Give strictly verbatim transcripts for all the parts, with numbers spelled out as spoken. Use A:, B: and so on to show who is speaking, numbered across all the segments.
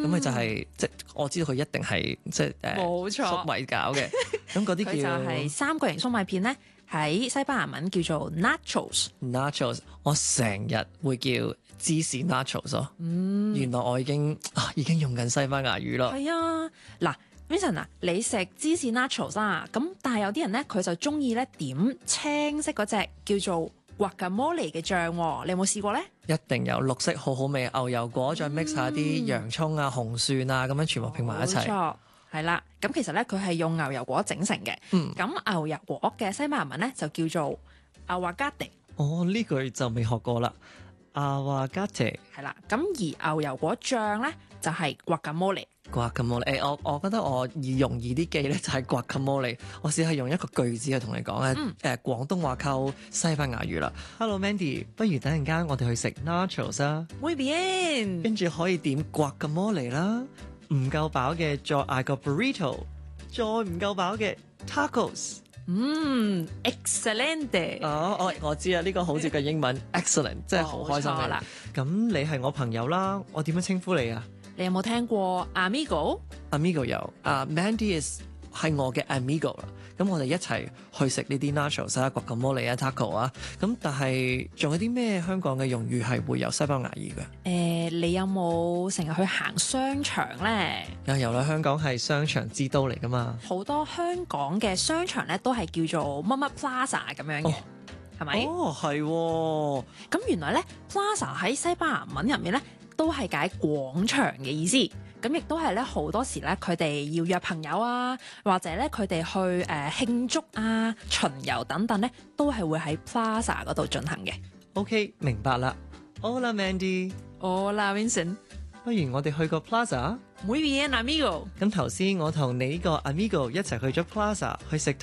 A: 咁佢就係即係我知道佢一定係即係誒
B: 冇錯
A: 粟米搞嘅。咁嗰啲
B: 佢就
A: 叫
B: 係三角形粟米片咧，喺西班牙文叫做 nachos。
A: nachos，我成日會叫芝士 nachos 咯。嗯，原來我已經啊已經用緊西班牙語啦。
B: 係啊，嗱 Vincent 啊，你食芝士 nachos 啦，咁但係有啲人咧佢就中意咧點青色嗰隻叫做 guacamole 嘅醬喎，你有冇試過咧？
A: 一定有綠色好好味，牛油果再 mix 下啲洋葱啊、紅蒜啊，咁樣全部拼埋一齊。
B: 冇錯，係啦。咁其實咧佢係用牛油果整成嘅。
A: 嗯，
B: 咁牛油果嘅西班牙文咧就叫做 aguacate。
A: 哦，呢句就未學過啦。aguacate
B: 係啦，咁而牛油果醬咧就係 guacamole。
A: guacamole，誒、欸，我我覺得我易容易啲記咧就係 guacamole。我試下用一個句子去同你講咧，誒、
B: 嗯
A: 呃，廣東話溝西班牙語啦。Hello Mandy，不如等陣間我哋去食 nachos 啊，
B: Muy bien。
A: 跟住可以點 guacamole 啦。唔夠飽嘅再嗌個 burrito， 再唔夠飽嘅 tacos。
B: 嗯 ，excelente。
A: 哦，我我知啊，呢、這個好接近英文 excellent，真係好開心嘅
B: 冇錯啦。
A: 咁你係我朋友啦，我點樣稱呼你啊？
B: 你有冇聽過 amigo？
A: Amigo 有啊、uh, ，Mandy is 係我嘅 amigo 啦。咁我哋一齊去食呢啲 nachos 啊、guacamole 啊、taco 啊。咁但係仲有啲咩香港嘅用語係會有西班牙語嘅？
B: 誒、呃，你有冇成日去行商場咧？
A: 啊，有啦，香港係商場之都嚟噶嘛。
B: 好多香港嘅商場咧都係叫做乜乜 plaza 咁樣嘅，係咪？
A: 哦，係喎。
B: 咁原來咧 plaza 喺西班牙文入面咧都係解廣場嘅意思。咁亦都係咧好多時咧佢哋要約朋友啊，或者咧佢哋去誒、呃、慶祝啊、巡遊等等咧，都係會喺 plaza 嗰度進行嘅。
A: OK， 明白啦。Hola Mandy，
B: Hola Vincent，
A: 不如我哋去個 plaza。
B: Muy bien amigo。
A: 咁頭先我同你呢個 amigo 一齊去咗 plaza 去食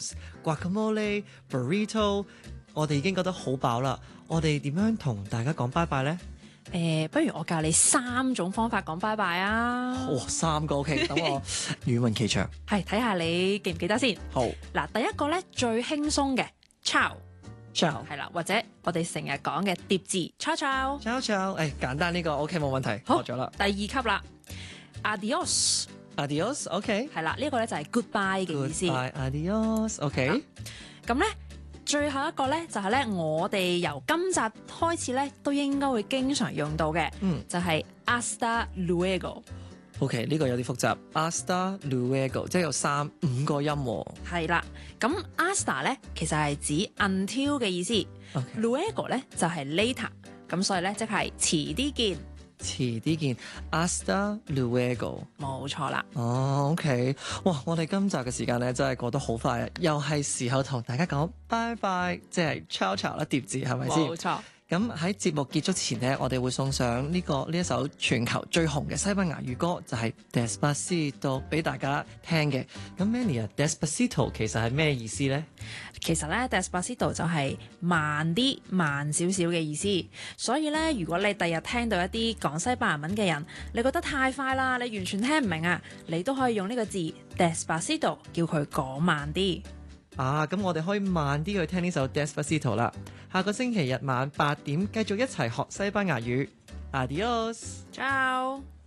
A: tacos、guacamole、burrito， 我哋已經覺得好飽啦。我哋點樣同大家講拜拜呢？
B: 誒、呃，不如我教你三種方法講拜拜啊！
A: 哇、哦，三個 OK，等我語文奇長。
B: 係睇下你記唔記得先。
A: 好，
B: 嗱，第一個咧最輕鬆嘅 ciao
A: ciao
B: 係啦，或者我哋成日講嘅疊字 ciao ciao
A: ciao ciao，誒簡單呢、這個 OK 冇問題，
B: 好
A: 學咗啦。
B: 第二級啦 adios
A: Adios OK，
B: 係啦，呢、這個咧就係 goodbye 嘅意思。
A: Goodbye Adios OK，
B: 咁咧最後一個咧就係咧我哋由今集開始咧都應該會經常用到嘅，
A: 嗯
B: 就係 hasta luego。
A: OK 呢個有啲複雜 ，hasta luego 即係有三五個音喎。
B: 係啦，咁 hasta 咧其實係指 until 嘅意思
A: OK，
B: luego 咧就係 later，咁所以咧即係遲啲見，
A: 遲啲見 hasta luego。
B: 冇錯啦。
A: 哦，OK，哇！我哋今集嘅時間咧真係過得好快啊，又係時候同大家講拜拜，即係 ciao ciao 啦，疊字係咪先？
B: 冇錯。
A: 咁喺節目結束前呢，我哋會送上呢、這個呢一首全球最紅嘅西班牙語歌，就係、是、Despacito 俾大家聽嘅。咁 Mandy 啊 Despacito 其實係咩意思呢？
B: 其實咧 Despacito 就係慢啲、慢少少嘅意思。所以咧，如果你第日聽到一啲講西班牙文嘅人，你覺得太快啦，你完全聽唔明啊，你都可以用呢個字 Despacito 叫佢講慢啲。
A: 啊，咁我哋可以慢啲去聽呢首 Despacito 啦。下個星期日晚八點繼續一齊學西班牙語。Adios。
B: Ciao。